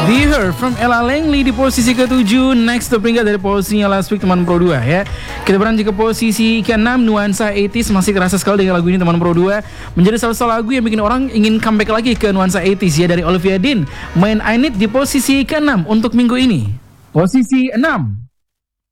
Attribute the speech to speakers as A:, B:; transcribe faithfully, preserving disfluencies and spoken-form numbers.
A: Be Her from Ella Langley di posisi ketujuh. Next to peringkat dari posisinya last week teman Pro dua ya. Kita beranjak ke posisi keenam, nuansa delapan puluhan masih kerasa sekali dengan lagu ini teman Pro dua. Menjadi salah satu lagu yang bikin orang ingin comeback lagi ke nuansa delapan puluhan ya, dari Olivia Dean. Main I Need di posisi keenam untuk minggu ini. Posisi enam.